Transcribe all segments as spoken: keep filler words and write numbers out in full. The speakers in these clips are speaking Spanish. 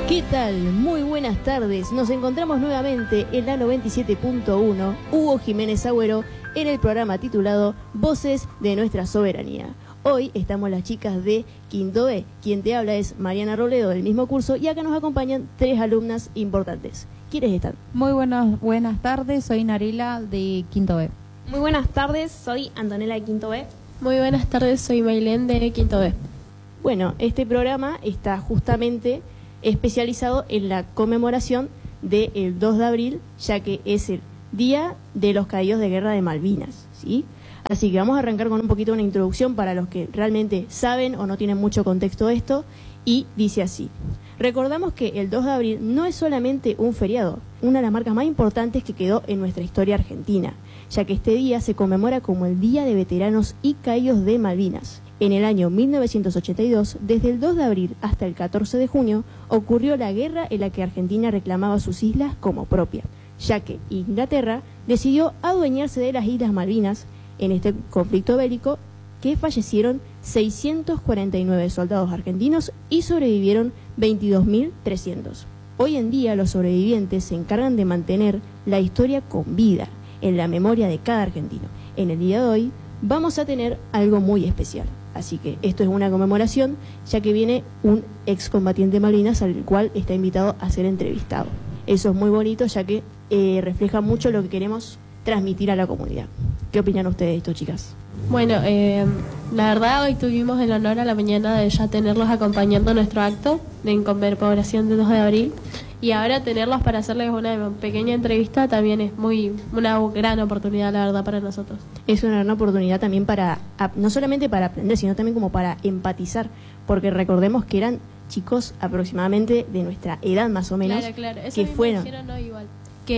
¿Qué tal? Muy buenas tardes. Nos encontramos nuevamente en la noventa y siete punto uno, Hugo Jiménez Agüero, en el programa titulado Voces de Nuestra Soberanía. Hoy estamos las chicas de Quinto B. Quien te habla es Mariana Robledo, del mismo curso, y acá nos acompañan tres alumnas importantes. ¿Quiénes están? Muy buenas, buenas tardes, soy Narila de Quinto B. Muy buenas tardes, soy Antonella de Quinto B. Muy buenas tardes, soy Maylén de Quinto B. Bueno, este programa está justamente especializado en la conmemoración del dos de abril, ya que es el Día de los Caídos de Guerra de Malvinas, ¿sí? Así que vamos a arrancar con un poquito una introducción para los que realmente saben o no tienen mucho contexto de esto, y dice así: recordamos que el dos de abril no es solamente un feriado, una de las marcas más importantes que quedó en nuestra historia argentina, ya que este día se conmemora como el Día de Veteranos y Caídos de Malvinas. En el año mil novecientos ochenta y dos, desde el dos de abril hasta el catorce de junio, ocurrió la guerra en la que Argentina reclamaba sus islas como propia, ya que Inglaterra decidió adueñarse de las Islas Malvinas. En este conflicto bélico, que fallecieron seiscientos cuarenta y nueve soldados argentinos y sobrevivieron veintidós mil trescientos. Hoy en día los sobrevivientes se encargan de mantener la historia con vida en la memoria de cada argentino. En el día de hoy vamos a tener algo muy especial. Así que esto es una conmemoración, ya que viene un excombatiente Malvinas al cual está invitado a ser entrevistado. Eso es muy bonito, ya que eh, refleja mucho lo que queremos transmitir a la comunidad. ¿Qué opinan ustedes de esto, chicas? Bueno, eh, la verdad hoy tuvimos el honor a la mañana de ya tenerlos acompañando nuestro acto de conmemoración del dos de abril, y ahora tenerlos para hacerles una pequeña entrevista también es muy una gran oportunidad, la verdad, para nosotros. Es una gran oportunidad también para, no solamente para aprender, sino también como para empatizar, porque recordemos que eran chicos aproximadamente de nuestra edad más o menos, claro, claro. Eso que mismo fueron... dijeron, no, igual.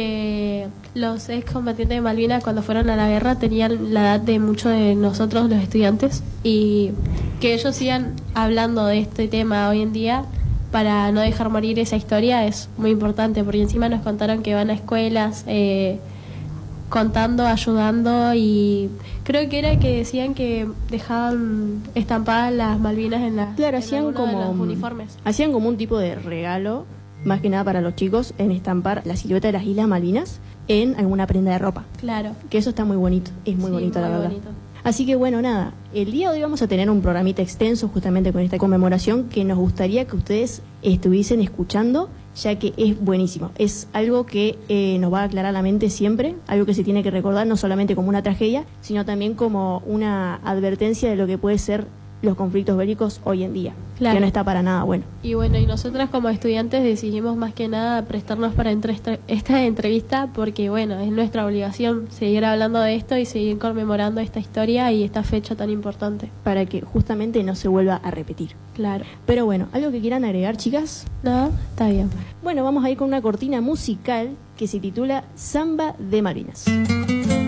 Que los excombatientes de Malvinas, cuando fueron a la guerra, tenían la edad de muchos de nosotros, los estudiantes, y que ellos sigan hablando de este tema hoy en día para no dejar morir esa historia es muy importante, porque encima nos contaron que van a escuelas eh, contando, ayudando, y creo que era que decían que dejaban estampadas las Malvinas en, la, claro, en hacían como, de los uniformes. Hacían como un tipo de regalo, más que nada para los chicos, en estampar la silueta de las Islas Malvinas en alguna prenda de ropa. Claro. Que eso está muy bonito, es muy sí, bonito, muy la verdad. Bonito. Así que bueno, nada, el día de hoy vamos a tener un programita extenso justamente con esta conmemoración que nos gustaría que ustedes estuviesen escuchando, ya que es buenísimo. Es algo que eh, nos va a aclarar la mente siempre, algo que se tiene que recordar no solamente como una tragedia, sino también como una advertencia de lo que puede ser los conflictos bélicos hoy en día, claro, que no está para nada bueno. Y bueno, y nosotras como estudiantes decidimos más que nada prestarnos para entre esta, esta entrevista, porque bueno, es nuestra obligación seguir hablando de esto y seguir conmemorando esta historia y esta fecha tan importante. Para que justamente no se vuelva a repetir. Claro. Pero bueno, ¿algo que quieran agregar, chicas? No, está bien. Bueno, vamos a ir con una cortina musical que se titula Samba de Malvinas.